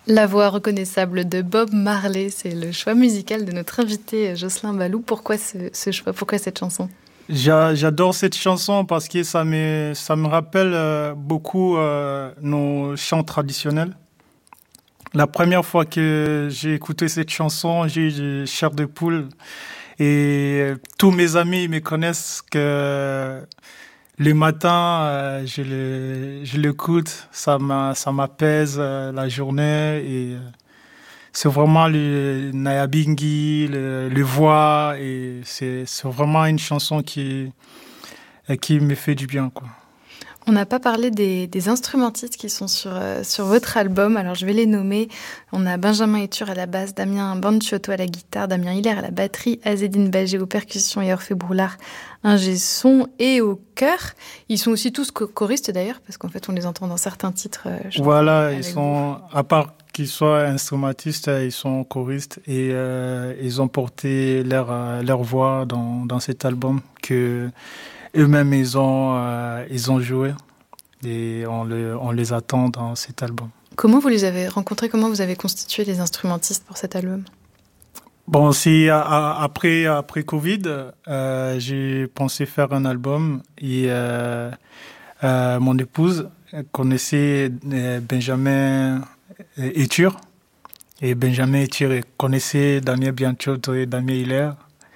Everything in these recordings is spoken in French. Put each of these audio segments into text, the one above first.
La voix reconnaissable de Bob Marley, c'est le choix musical de notre invité Jocelyn Baloux. Pourquoi ce choix? Pourquoi cette chanson? J'adore cette chanson parce que ça me rappelle beaucoup nos chants traditionnels. La première fois que j'ai écouté cette chanson, j'ai eu des chairs de poule et tous mes amis me connaissent que le matin, je l'écoute, ça m'apaise la journée et c'est vraiment le Nyabinghi, le voix et c'est vraiment une chanson qui me fait du bien, quoi. On n'a pas parlé des instrumentistes qui sont sur votre album, alors je vais les nommer. On a Benjamin Etur à la basse, Damien Banciotto à la guitare, Damien Hiller à la batterie, Azedine Bagé aux percussions et Orphée Bourlard, ingé son et au chœur. Ils sont aussi tous choristes d'ailleurs, parce qu'en fait on les entend dans certains titres. Voilà, ils sont, à part qu'ils soient instrumentistes, ils sont choristes et ils ont porté leur voix dans cet album que eux-mêmes ils ont joué et on les attend dans cet album. Comment vous les avez rencontrés? Comment vous avez constitué les instrumentistes pour cet album? Bon, c'est après Covid, j'ai pensé faire un album et mon épouse connaissait Benjamin Etur et Benjamin Etur connaissait Damien Banciotto et Damien Hiller.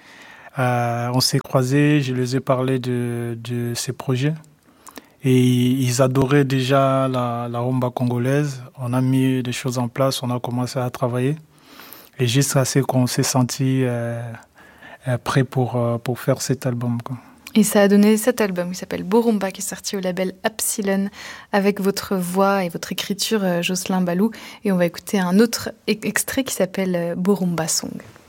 On s'est croisés, je les ai parlé de ces projets et ils adoraient déjà la rumba congolaise. On a mis des choses en place, on a commencé à travailler et jusqu'à ce qu'on s'est senti prêt pour faire cet album, quoi. Et ça a donné cet album qui s'appelle Borumba, qui est sorti au label Epsilon, avec votre voix et votre écriture, Jocelyn Baloux. Et on va écouter un autre extrait qui s'appelle Borumba Song.